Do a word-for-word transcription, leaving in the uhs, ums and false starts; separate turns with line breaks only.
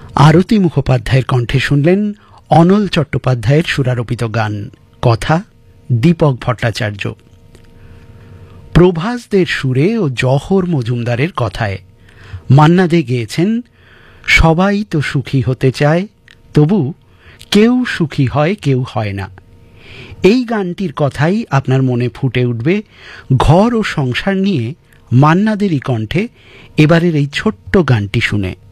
আরতি মুখোপাধ্যায়ের কণ্ঠে শুনলেন অনল চট্টোপাধ্যায়ের সুরারোপিত গান, কথা দীপক ভট্টাচার্য। প্রভাসদের সুরে ও জহর মজুমদারের কথায় মান্না দে গেয়েছেন সবাই তো সুখী হতে চায়, তবু কেউ সুখী হয় কেউ হয় না। এই গানটির কথাই আপনার মনে ফুটে উঠবে ঘর ও সংসার নিয়ে মান্না দেরই কণ্ঠে এবারের এই ছোট্ট গানটি শুনে।